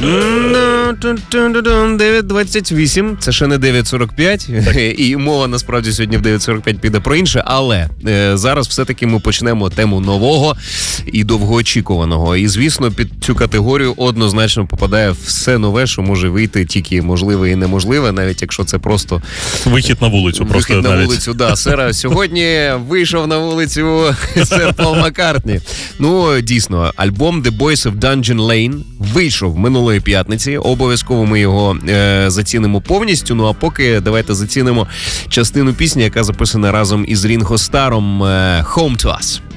9:28, це ще не 9:45, і мова насправді сьогодні в 9:45 піде про інше, але зараз все-таки ми почнемо тему нового і довгоочікуваного. І, звісно, під цю категорію однозначно попадає все нове, що може вийти тільки можливе і неможливе, навіть якщо це просто... Вихід на вулицю. Вихід на вулицю, да. Сера, сьогодні вийшов на вулицю сер Пол Маккартні. Ну, дійсно, альбом The Boys of Dungeon Lane вийшов минулої п'ятниці. Обов'язково ми його зацінимо повністю. Ну, а поки давайте зацінимо частину пісні, яка записана разом із Рінго Старом «Home to Us».